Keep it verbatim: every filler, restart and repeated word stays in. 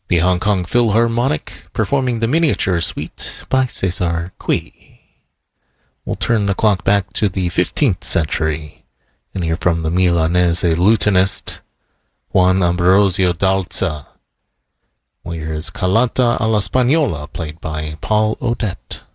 The Hong Kong Philharmonic performing the Miniature Suite by Cesar Cui. We'll turn the clock back to the fifteenth century and hear from the Milanese lutenist Juan Ambrosio Dalza, where his Callata alla Spagnola played by Paul Odette.